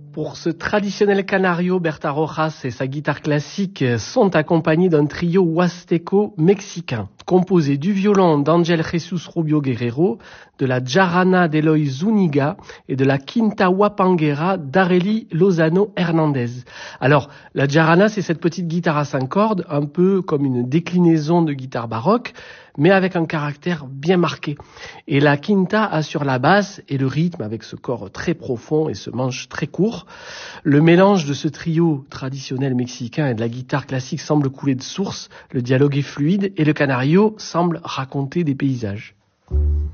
Pour ce traditionnel canario, Berta Rojas et sa guitare classique sont accompagnés d'un trio huasteco mexicain, composé du violon d'Angel Jesus Rubio Guerrero, de la jarana d'Eloy Zuniga et de la quinta huapanguera d'Arely Lozano Hernandez. Alors, la jarana, c'est cette petite guitare à 5 cordes, un peu comme une déclinaison de guitare baroque, mais avec un caractère bien marqué. Et la quinta assure la basse et le rythme avec ce corps très profond et ce manche très court. Le mélange de ce trio traditionnel mexicain et de la guitare classique semble couler de source, le dialogue est fluide et le canario semble raconter des paysages.